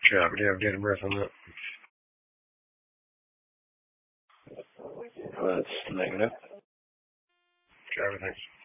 Sure, do you have date of birth on that? That's negative. Sure, everything.